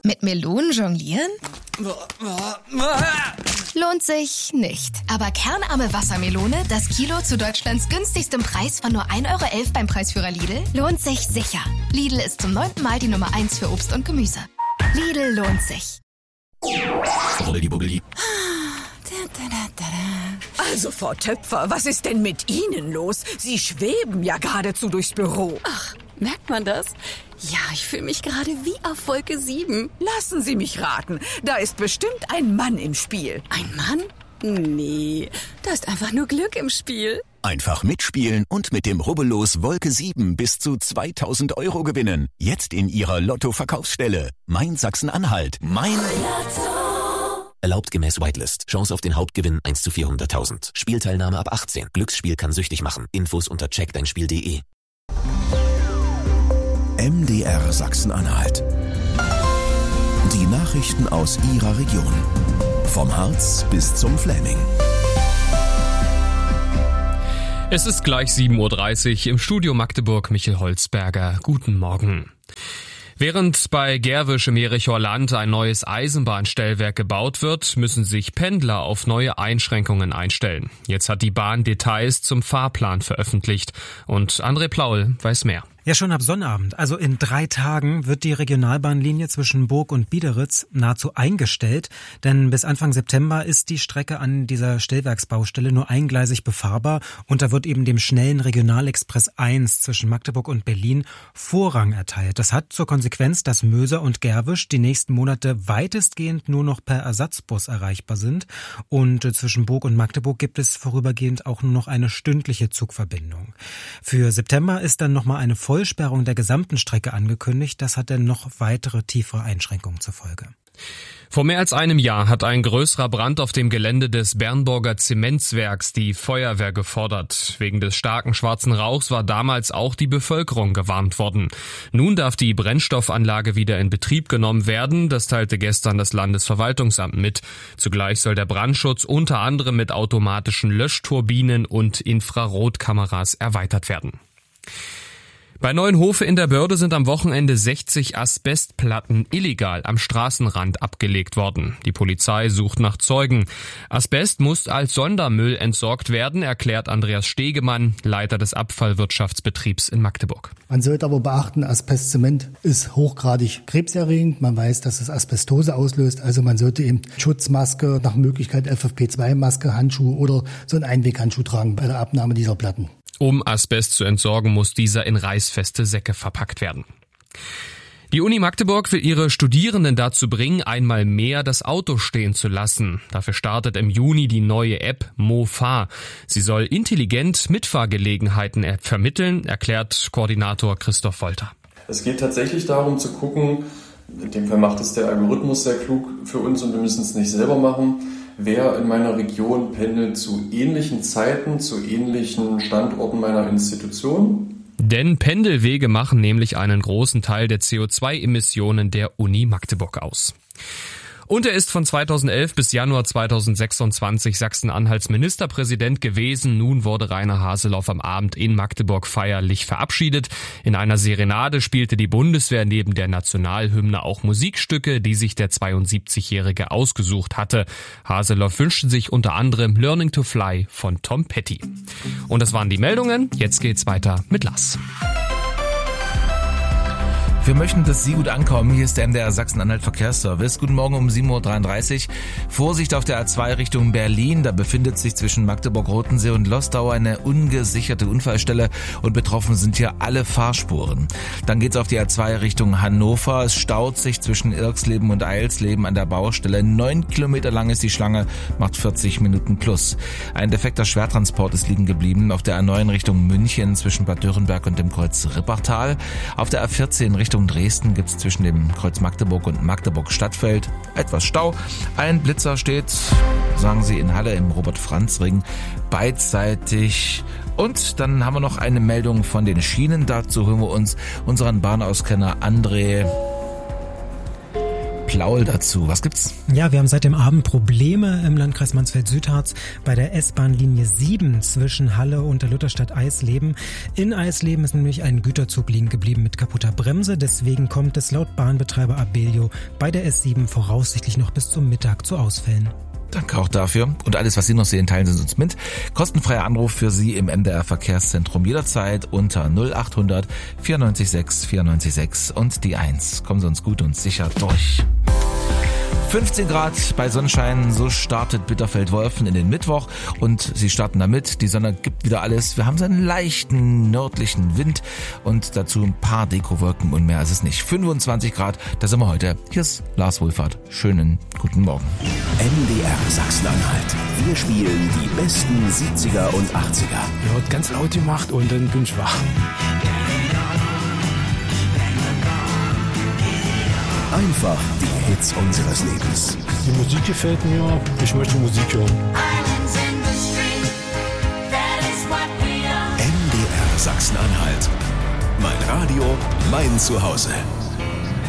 Mit Melonen jonglieren? Lohnt sich nicht. Aber kernarme Wassermelone, das Kilo zu Deutschlands günstigstem Preis von nur 1,11 € beim Preisführer Lidl, lohnt sich sicher. Lidl ist zum 9. Mal die Nummer 1 für Obst und Gemüse. Lidl lohnt sich. Also, Frau Töpfer, was ist denn mit Ihnen los? Sie schweben ja geradezu durchs Büro. Ach, merkt man das? Ja, ich fühle mich gerade wie auf Wolke 7. Lassen Sie mich raten, da ist bestimmt ein Mann im Spiel. Ein Mann? Nee, da ist einfach nur Glück im Spiel. Einfach mitspielen und mit dem Rubbellos Wolke 7 bis zu 2.000 € gewinnen. Jetzt in Ihrer Lotto-Verkaufsstelle. Mein Sachsen-Anhalt. Mein Lotto. Erlaubt gemäß Whitelist. Chance auf den Hauptgewinn 1 zu 400.000. Spielteilnahme ab 18. Glücksspiel kann süchtig machen. Infos unter checkdeinspiel.de. MDR Sachsen-Anhalt. Die Nachrichten aus Ihrer Region. Vom Harz bis zum Fläming. Es ist gleich 7.30 Uhr im Studio Magdeburg. Michel Holzberger. Guten Morgen. Während bei Gerwisch im Jerichoer Land ein neues Eisenbahnstellwerk gebaut wird, müssen sich Pendler auf neue Einschränkungen einstellen. Jetzt hat die Bahn Details zum Fahrplan veröffentlicht und André Plaul weiß mehr. Ja, schon ab Sonnabend, also in 3 Tagen, wird die Regionalbahnlinie zwischen Burg und Biederitz nahezu eingestellt, denn bis Anfang September ist die Strecke an dieser Stellwerksbaustelle nur eingleisig befahrbar und da wird eben dem schnellen Regionalexpress 1 zwischen Magdeburg und Berlin Vorrang erteilt. Das hat zur Konsequenz, dass Möser und Gerwisch die nächsten Monate weitestgehend nur noch per Ersatzbus erreichbar sind und zwischen Burg und Magdeburg gibt es vorübergehend auch nur noch eine stündliche Zugverbindung. Für September ist dann nochmal eine Vollsperrung der gesamten Strecke angekündigt. Das hat dann noch weitere tiefere Einschränkungen zur Folge. Vor mehr als einem Jahr hat ein größerer Brand auf dem Gelände des Bernburger Zementswerks die Feuerwehr gefordert. Wegen des starken schwarzen Rauchs war damals auch die Bevölkerung gewarnt worden. Nun darf die Brennstoffanlage wieder in Betrieb genommen werden. Das teilte gestern das Landesverwaltungsamt mit. Zugleich soll der Brandschutz unter anderem mit automatischen Löschturbinen und Infrarotkameras erweitert werden. Bei Neuenhofe in der Börde sind am Wochenende 60 Asbestplatten illegal am Straßenrand abgelegt worden. Die Polizei sucht nach Zeugen. Asbest muss als Sondermüll entsorgt werden, erklärt Andreas Stegemann, Leiter des Abfallwirtschaftsbetriebs in Magdeburg. Man sollte aber beachten, Asbestzement ist hochgradig krebserregend. Man weiß, dass es Asbestose auslöst. Also man sollte eben Schutzmaske, nach Möglichkeit FFP2-Maske, Handschuhe oder so einen Einweghandschuh tragen bei der Abnahme dieser Platten. Um Asbest zu entsorgen, muss dieser in reißfeste Säcke verpackt werden. Die Uni Magdeburg will ihre Studierenden dazu bringen, einmal mehr das Auto stehen zu lassen. Dafür startet im Juni die neue App MoFahr. Sie soll intelligent Mitfahrgelegenheiten vermitteln, erklärt Koordinator Christoph Wolter. Es geht tatsächlich darum zu gucken, in dem Fall macht es der Algorithmus sehr klug für uns und wir müssen es nicht selber machen, wer in meiner Region pendelt zu ähnlichen Zeiten, zu ähnlichen Standorten meiner Institution. Denn Pendelwege machen nämlich einen großen Teil der CO2-Emissionen der Uni Magdeburg aus. Und er ist von 2011 bis Januar 2026 Sachsen-Anhalts Ministerpräsident gewesen. Nun wurde Rainer Haseloff am Abend in Magdeburg feierlich verabschiedet. In einer Serenade spielte die Bundeswehr neben der Nationalhymne auch Musikstücke, die sich der 72-Jährige ausgesucht hatte. Haseloff wünschte sich unter anderem Learning to Fly von Tom Petty. Und das waren die Meldungen. Jetzt geht's weiter mit Lars. Wir möchten, dass Sie gut ankommen. Hier ist der MDR Sachsen-Anhalt Verkehrsservice. Guten Morgen um 7.33 Uhr. Vorsicht auf der A2 Richtung Berlin. Da befindet sich zwischen Magdeburg-Rotensee und Lostau eine ungesicherte Unfallstelle und betroffen sind hier alle Fahrspuren. Dann geht's auf die A2 Richtung Hannover. Es staut sich zwischen Irksleben und Eilsleben an der Baustelle. 9 Kilometer lang ist die Schlange, macht 40 Minuten plus. Ein defekter Schwertransport ist liegen geblieben auf der A9 Richtung München zwischen Bad Dürrenberg und dem Kreuz Rippertal. Auf der A14 Richtung Dresden gibt es zwischen dem Kreuz Magdeburg und Magdeburg-Stadtfeld etwas Stau. Ein Blitzer steht, sagen sie, in Halle im Robert-Franz-Ring beidseitig. Und dann haben wir noch eine Meldung von den Schienen. Dazu hören wir uns unseren Bahnauskenner André Klaul dazu. Was gibt's? Ja, wir haben seit dem Abend Probleme im Landkreis Mansfeld-Südharz bei der S-Bahn-Linie 7 zwischen Halle und der Lutherstadt Eisleben. In Eisleben ist nämlich ein Güterzug liegen geblieben mit kaputter Bremse. Deswegen kommt es laut Bahnbetreiber Abellio bei der S7 voraussichtlich noch bis zum Mittag zu Ausfällen. Danke auch dafür. Und alles, was Sie noch sehen, teilen Sie uns mit. Kostenfreier Anruf für Sie im MDR Verkehrszentrum jederzeit unter 0800 94 94 6 und die 1. Kommen Sie uns gut und sicher durch. 15 Grad bei Sonnenschein, so startet Bitterfeld-Wolfen in den Mittwoch und sie starten damit. Die Sonne gibt wieder alles. Wir haben so einen leichten nördlichen Wind und dazu ein paar Dekowolken und mehr ist es nicht. 25 Grad, da sind wir heute. Hier ist Lars Wohlfahrt. Schönen guten Morgen. MDR Sachsen-Anhalt. Wir spielen die besten 70er und 80er. Er hat ganz laut gemacht und dann bin ich wach. Einfach die Hits unseres Lebens. Die Musik gefällt mir, ich möchte Musik hören. MDR Sachsen-Anhalt. Mein Radio, mein Zuhause.